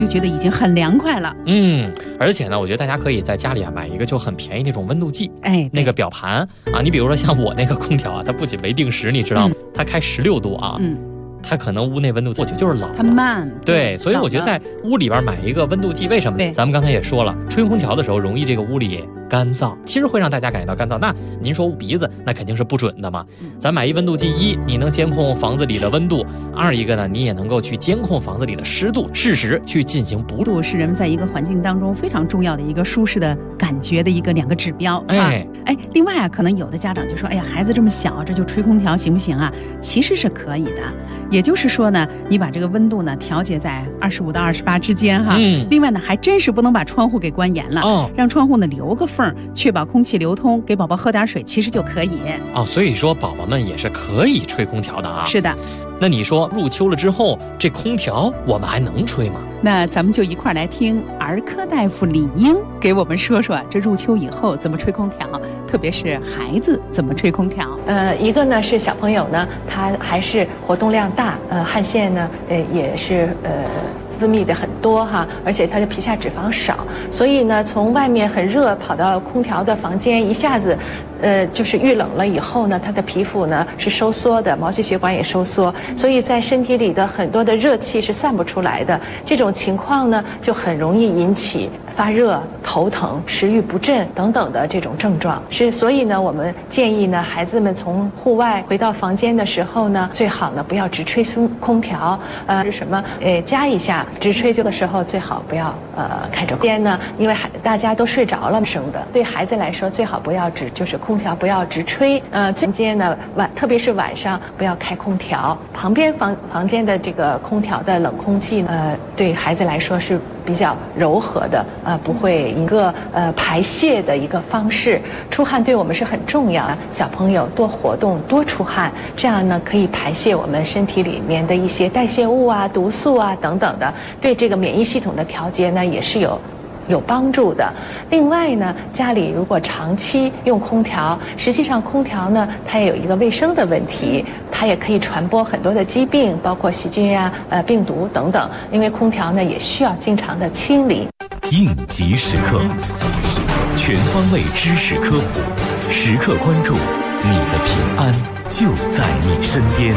就觉得已经很凉快了。 而且呢，我觉得大家可以在家里买一个就很便宜那种温度计，那个表盘啊，你比如说像我那个空调啊，它不仅没定时，你知道吗？它开16度啊。它可能屋内温度我觉得就是冷了， 它慢。 对，所以我觉得在屋里边买一个温度计，为什么呢？咱们刚才也说了，吹空调的时候容易这个屋里干燥，其实会让大家感觉到干燥。那您说捂鼻子，那肯定是不准的嘛。咱买一温度计，一你能监控房子里的温度，二一个呢，你也能够去监控房子里的湿度，适时去进行补度，是人们在一个环境当中非常重要的一个舒适的感觉的2个指标。另外啊，可能有的家长就说，哎呀，孩子这么小，这就吹空调行不行啊？其实是可以的。也就是说呢，你把这个温度呢调节在25到28之间哈。另外呢，还真是不能把窗户给关严了，让窗户呢留个缝，确保空气流通，给宝宝喝点水，其实就可以。 所以说宝宝们也是可以吹空调的啊。 是的。 那你说入秋了之后，这空调我们还能吹吗？ 那咱们就一块来听儿科大夫李英给我们说说这入秋以后怎么吹空调，特别是孩子怎么吹空调。 一个呢是小朋友呢，他还是活动量大，汗腺呢，也是分泌的很多哈，而且他的皮下脂肪少，所以呢，从外面很热跑到空调的房间，一下子，就是遇冷了以后呢，他的皮肤呢是收缩的，毛细血管也收缩，所以在身体里的很多的热气是散不出来的。这种情况呢，就很容易引起发热、头疼、食欲不振等等的这种症状。所以呢，我们建议呢，孩子们从户外回到房间的时候呢，最好呢不要直吹空调，加一下。直吹的时候最好不要开着边呢，因为大家都睡着了生的。对孩子来说，最好不要就是空调不要直吹。房间呢特别是晚上不要开空调，旁边房间的这个空调的冷空气对孩子来说是比较柔和的，不会一个排泄的一个方式。出汗对我们是很重要的，小朋友多活动多出汗，这样呢可以排泄我们身体里面的一些代谢物啊、毒素啊等等的，对这个免疫系统的调节呢也是有帮助的。另外呢，家里如果长期用空调，实际上空调呢它也有一个卫生的问题，它也可以传播很多的疾病，包括细菌呀、病毒等等。因为空调呢也需要经常的清理。 应急时刻，全方位知识科普，时刻关注你的平安就在你身边。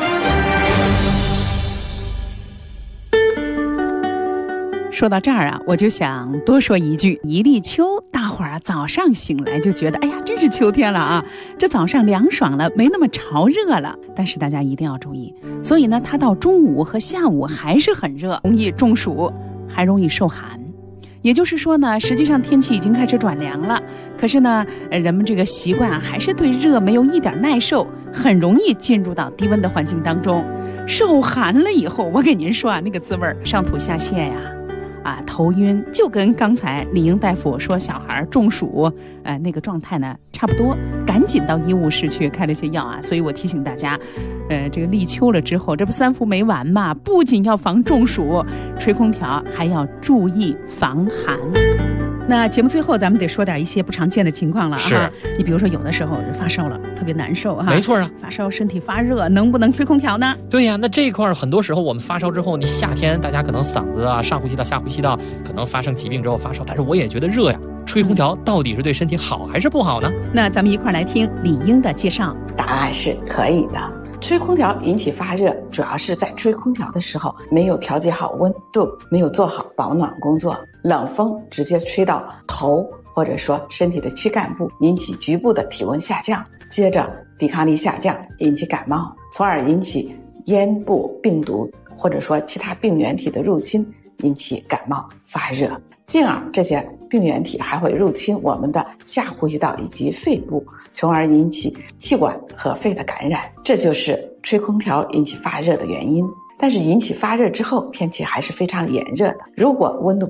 说到这儿啊，我就想多说一句，一立秋，大伙儿早上醒来就觉得，哎呀，真是秋天了啊！这早上凉爽了，没那么潮热了。但是大家一定要注意，所以呢，它到中午和下午还是很热，容易中暑，还容易受寒。也就是说呢，实际上天气已经开始转凉了，可是呢，人们这个习惯还是对热没有一点耐受，很容易进入到低温的环境当中。受寒了以后，我给您说啊，那个滋味上吐下泻呀。头晕，就跟刚才李英大夫说小孩中暑，那个状态呢差不多，赶紧到医务室去开了些药啊。所以我提醒大家，这个立秋了之后，这不3伏没完嘛？不仅要防中暑，吹空调还要注意防寒。那节目最后咱们得说点一些不常见的情况了哈。你比如说有的时候发烧了，特别难受哈。 没错啊， 发烧身体发热，能不能吹空调呢？ 对呀，那这一块很多时候我们发烧之后，你夏天大家可能嗓子啊、上呼吸道、下呼吸道可能发生疾病之后发烧，但是我也觉得热呀。吹空调到底是对身体好还是不好呢？ 那咱们一块来听李英的介绍。 答案是可以的。吹空调引起发热，主要是在吹空调的时候没有调节好温度，没有做好保暖工作，冷风直接吹到头或者说身体的躯干部，引起局部的体温下降，接着抵抗力下降，引起感冒，从而引起咽部病毒或者说其他病原体的入侵，引起感冒发热，进而这些病原体还会入侵我们的下呼吸道以及肺部，从而引起气管和肺的感染。这就是吹空调引起发热的原因。但是引起发热之后，天气还是非常炎热的，如果温度